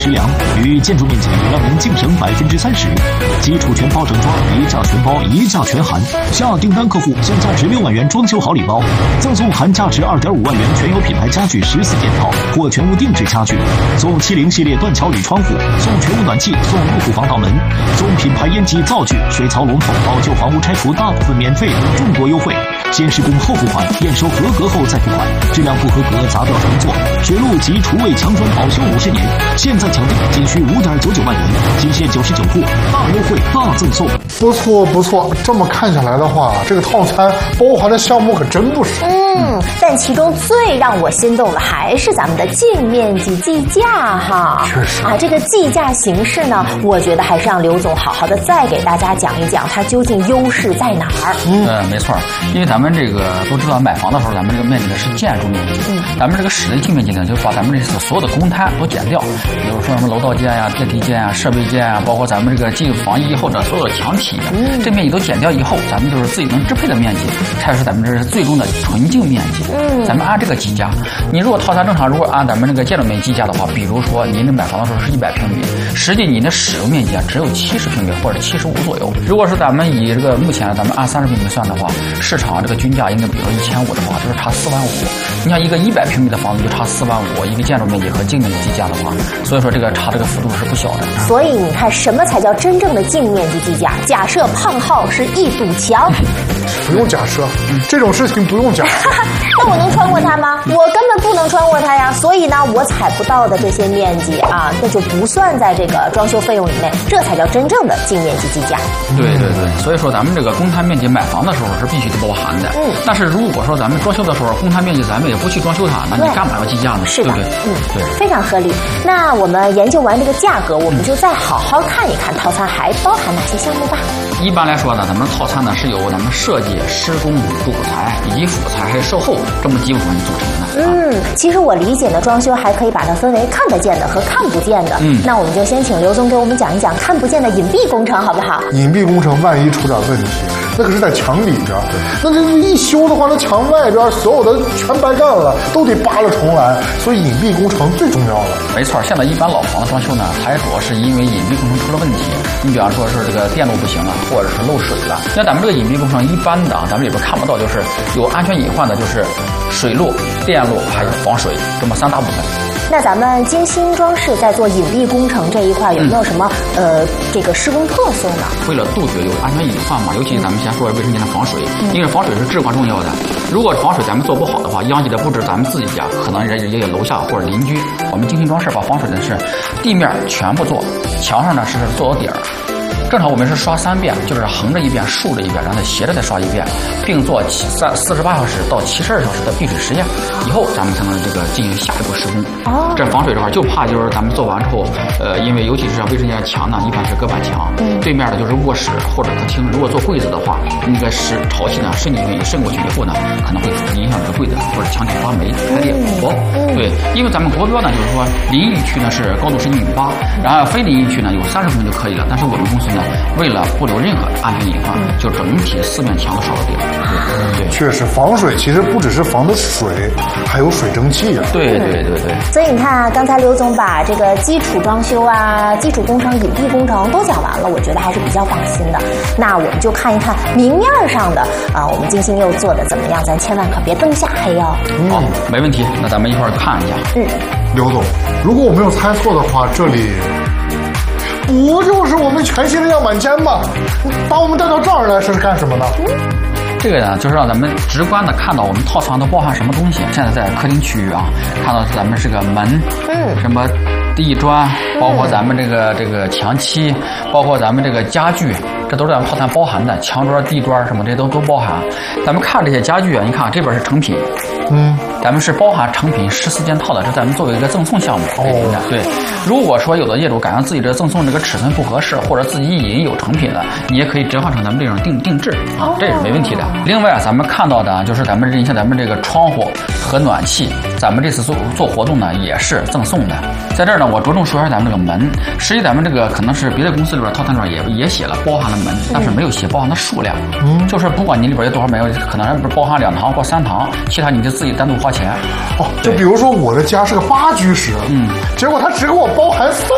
食粮与建筑面积让您净省30%，基础全包整装，一价全包，一价全含。下订单客户享价值6万元装修好礼包，赠送含价值2.5万元全有品牌家具14件套或全屋定制家具，送70系列断桥铝窗户，送全屋暖气，送入户防盗门，送品牌烟机灶具、水槽龙头，老旧房屋拆除大部分免费等众多优惠。先施工后付款，验收合格后再付款，质量不合格砸掉重做。水路及厨卫墙砖保修50年，现在抢订仅需5.99万元，仅限99户，大优惠大赠送。 不错不错，这么看下来的话，这个套餐包含的项目可真不少。 但其中最让我心动的还是咱们的净面积计价哈。 确实这个计价形式呢，我觉得还是让刘总好好的再给大家讲一讲，它究竟优势在哪儿。 没错，因为咱们这个都知道，买房的时候咱们这个面积呢是建筑面积，咱们这个室内净面积呢，就是把咱们这所有的公摊都减掉，比如说什么楼道间呀、电梯间呀、设备间呀，包括咱们这个进房以后的所有的墙体，这面积都减掉以后，咱们就是自己能支配的面积，才是咱们这是最终的纯净面积。咱们按这个计价，你如果套餐正常，如果按咱们这个建筑面积计价的话，比如说您这买房的时候是100平米，实际您的使用面积只有70平米或者75左右。如果是咱们以这个目前咱们按30平米算的话，市场这个均价应该比如说1500的话，就是差4万5。你像一个100平米的房子就差4万5，一个建筑面积和净面积计价的话，所以说这个差这个幅度是不小的。 所以你看，什么才叫真正的净面积计价？假设胖浩是一堵墙， 不用假设，这种事情不用假设。 那我能穿过它吗？我根本不能穿过它呀。所以呢，我采不到的这些面积啊，那就不算在这个装修费用里面，这才叫真正的净面积计价。 对，所以说咱们这个公摊面积买房的时候是必须得包含的。但是如果说咱们装修的时候，公摊面积咱们也不去装修它，那你干嘛要计价呢？ 是的， 对不对？ 非常合理。那我们研究完这个价格，我们就再好好看一看套餐还包含哪些项目吧。 一般来说呢，咱们套餐呢是由咱们设计、施工、主材以及辅材还有售后这么几部分组成的。 其实我理解呢，装修还可以把它分为看得见的和看不见的。那我们就先请刘总给我们讲一讲看不见的隐蔽工程，好不好？ 隐蔽工程万一出点问题，那可是在墙里边，那这一修的话，那墙外边所有的全白干了，都得扒了重来。所以隐蔽工程最重要了。 没错，现在一般老房子装修呢，它也主要是因为隐蔽工程出了问题。你比方说是这个电路不行了，或者是漏水了。像咱们这个隐蔽工程一般的咱们里边看不到，就是有安全隐患的，就是水路、电路还有防水这么3大部分。 那咱们精心装饰在做隐蔽工程这一块有没有什么这个施工特色呢？ 为了杜绝有安全隐患嘛，尤其咱们先说卫生间的防水，因为防水是至关重要的。如果防水咱们做不好的话，央企的不止咱们自己家，可能也有楼下或者邻居。我们精心装饰把防水的是地面全部做，墙上呢是做底儿。正常我们是刷3遍，就是横着一遍、竖着一遍，然后再斜着再刷一遍，并做48小时到72小时的闭水实验，以后咱们才能这个进行下一步施工。这防水这块就怕就是咱们做完之后，因为尤其是卫生间墙呢，一般是隔板墙，对面的就是卧室或者客厅，如果做柜子的话，那个潮气呢渗过去以后呢，可能会影响这个柜子或者墙体发霉、开裂、薄。对，因为咱们国标呢就是说淋浴区呢是高度是1.8米，然后非淋浴区呢有30公分就可以了，但是我们公司呢，为了不留任何安全隐患，就整体4面墙都烧了底。对， 确实防水其实不只是防的水，还有水蒸气啊。 对。 所以你看啊，刚才刘总把这个基础装修啊、基础工程、隐蔽工程都讲完了，我觉得还是比较放心的。那我们就看一看明面上的我们精心又做的怎么样，咱千万可别灯下黑哦。 好，没问题，那咱们一块儿看一下。 刘总，如果我没有猜错的话，这里不就是我们全新的样板间吗？把我们带到这儿来是干什么呢？ 这个呢，就是让咱们直观的看到我们套餐都包含什么东西。现在在客厅区域啊，看到咱们这个门，什么地砖，包括咱们这个墙漆，包括咱们这个家具，这都是咱们套餐包含的。墙砖、地砖什么这都包含。咱们看这些家具啊，你看这边是成品，咱们是包含成品14件套的，这咱们作为一个赠送项目。对，如果说有的业主感觉自己这赠送这个尺寸不合适，或者自己已经有成品了，你也可以折换成咱们这种定制啊，这也是没问题的。另外咱们看到的就是咱们这个窗户和暖气，咱们这次做活动呢也是赠送的。在这儿呢，我着重说一下咱们这个门。实际咱们这个可能是别的公司里边套餐里边也写了包含了门，但是没有写包含的数量。就是不管你里边有多少门，可能包含2堂或3堂，其他你就自己单独花钱。 就比如说我的家是个8居室，结果他只给我包含